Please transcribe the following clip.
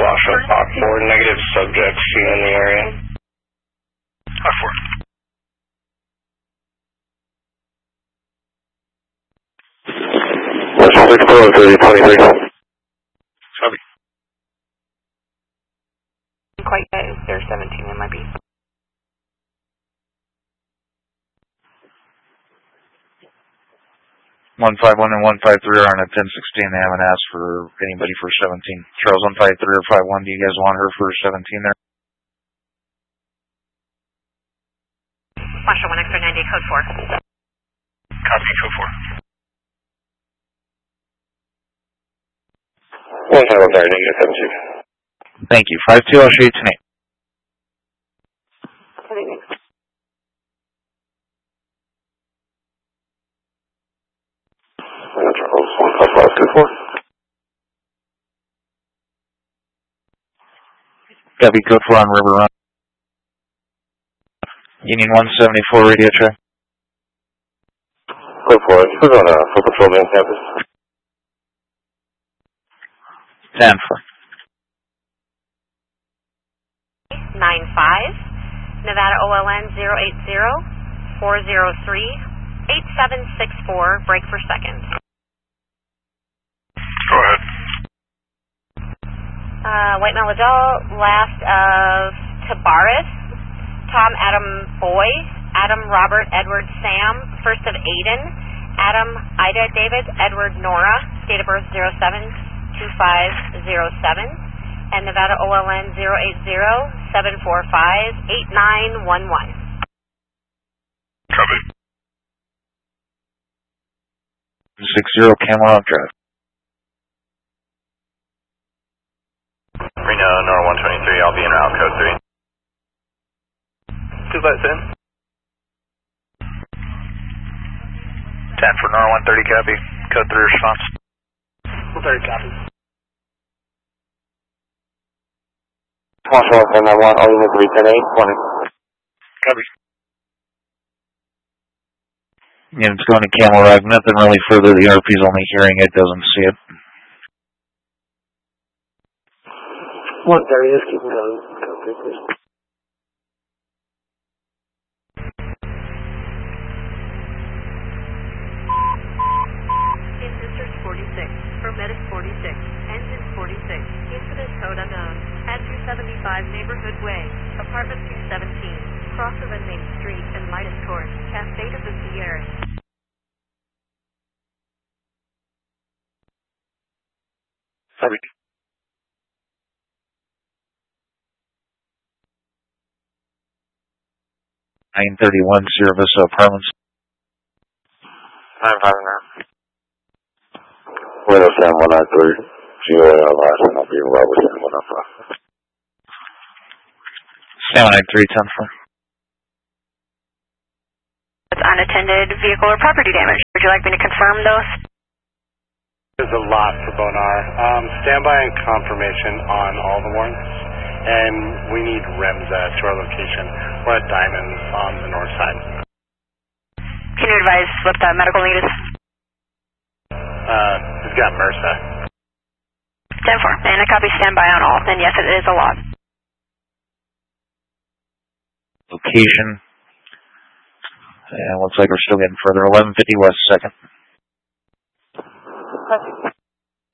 Washoe Park 4, negative subjects seen in the area. Park 4. Washoe 6 3023. Copy. Quite yet, is there 17 in my B? 151 and 153 are on at 1016. They haven't asked for anybody for 17. Charles 153 or 51, do you guys want her for 17 there? Washoe 1 extra 90, code 4. Copy, code 4. 151 negative 17. Thank you. 52, I'll show you tonight. Copy, code 4 on River Run. Union 174 radio track. Code 4, we're on full patrol main campus. 10-4. 95, Nevada OLN 080-403-8764, break for second. Go ahead. White Melodel, last of Tabaris, Tom Adam Boy, Adam Robert Edward Sam, first of Aiden, Adam Ida David Edward Nora, date of birth 07-2507, and Nevada OLN 080-745-8911. Copy. 60 Camel Rock Drive. Reno, Nora 123, I'll be in route, code 3. 2 lights in. 10 for Nora 130, copy. Code 3 response. 130, copy. Washoe 191, all units 310-8, 20. Copy. Units going to Camel Rock, nothing really further. The RP's only hearing it, doesn't see it. 130, just keep going. Code 3, please. In District 46, from Medic 46, Engine 46, incident code unknown, at 275 Neighborhood Way, apartment 217, crossover Main Street and Midas Court, Cascade of the Sierras. Copy. 931 Sierra Vista Apartments. 959. Window 7193. GOL last and I'll be in Robert 7195. 793 10-4. It's unattended vehicle or property damage. Would you like me to confirm those? There's a lot for Bonar. Standby and confirmation on all the warrants. And we need REMSA to our location. We're at Diamonds on the north side. Can you advise what the medical need is? We've got MRSA. 10-4, and a copy standby on all. And yes, it is a lot. Location. Yeah, looks like we're still getting further. 1150 West 2nd.